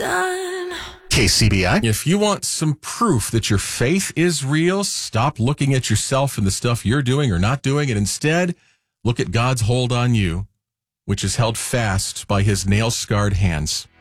done. KCBI. If you want some proof that your faith is real, stop looking at yourself and the stuff you're doing or not doing, and instead look at God's hold on you, which is held fast by his nail-scarred hands.